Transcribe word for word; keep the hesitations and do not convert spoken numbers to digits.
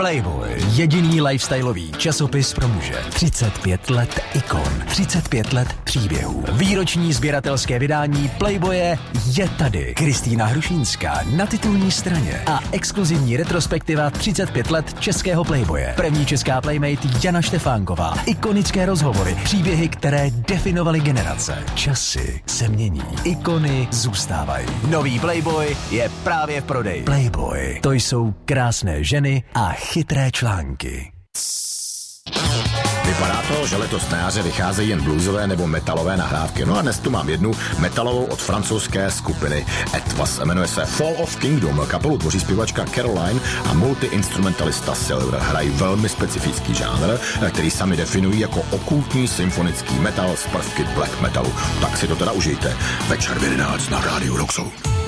Playboy, jediný lifestyleový časopis pro muže. třicet pět let ikon, třicet pět let příběhů. Výroční sběratelské vydání Playboye je tady. Kristýna Hrušínská na titulní straně a exkluzivní retrospektiva třicet pět let českého Playboye. První česká playmate Jana Štefánková. Ikonické rozhovory, příběhy, které definovaly generace. Časy se mění, ikony zůstávají. Nový Playboy je právě v prodeji. Playboy, to jsou krásné ženy a chytré články. Vypadá to, že letos na jaře vycházejí jen bluesové nebo metalové nahrávky. No a dnes tu mám jednu metalovou od francouzské skupiny Etwas. Jmenuje se Fall of Kingdom. Kapelu tvoří zpěvačka Caroline a multiinstrumentalista Silver. Hrají velmi specifický žánr, který sami definují jako okultní symfonický metal z prvky black metalu. Tak si to teda užijte. Večer v jedenáct na rádiu Roxou.